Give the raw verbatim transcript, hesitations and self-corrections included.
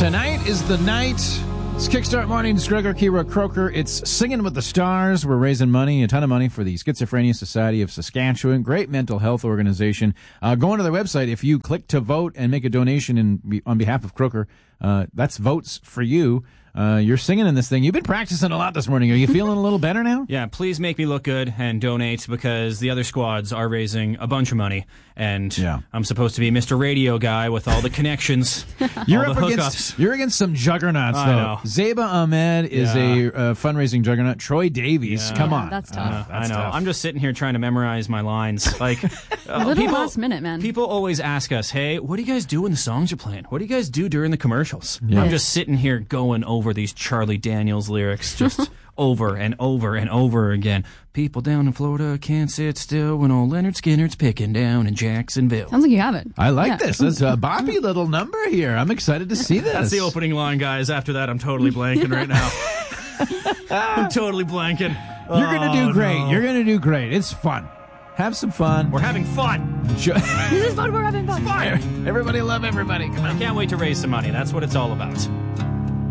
Tonight is the night. It's Kickstart Mornings. Gregor Kira Croker. It's Singing with the Stars. We're raising money, a ton of money for the Schizophrenia Society of Saskatchewan. Great mental health organization. Uh, go onto their website. If you click to vote and make a donation in, on behalf of Croker, uh, that's votes for you. Uh, you're singing in this thing. You've been practicing a lot this morning. Are you feeling a little better now? Yeah, please make me look good and donate because the other squads are raising a bunch of money. And yeah. I'm supposed to be Mister Radio guy with all the connections, you're all up the against, you're against some juggernauts, I though. know. Zeba Ahmed is yeah. a uh, fundraising juggernaut. Troy Davies, yeah. come yeah, on. That's tough. Uh, that's I know. tough. I'm just sitting here trying to memorize my lines. Like, uh, a little people, last minute, man. People always ask us, hey, what do you guys do when the songs you're playing? What do you guys do during the commercials? Yeah. I'm just sitting here going over these Charlie Daniels lyrics just over and over and over again. People down in Florida can't sit still when old Leonard Skinner's picking down in Jacksonville. Sounds like you have it. I like yeah. this. It's a boppy little number here. I'm excited to see this. That's the opening line, guys. After that, I'm totally blanking right now. I'm totally blanking. You're going to do Oh, great. no. You're going to do great. It's fun. Have some fun. We're having fun. Jo- This is fun. We're having fun. Everybody love everybody. Come on. I can't wait to raise some money. That's what it's all about.